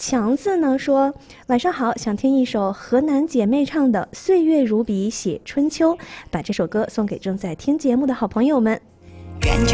强子呢说，晚上好，想听一首河南姐妹唱的《岁月如笔写春秋》，把这首歌送给正在听节目的好朋友们。 感觉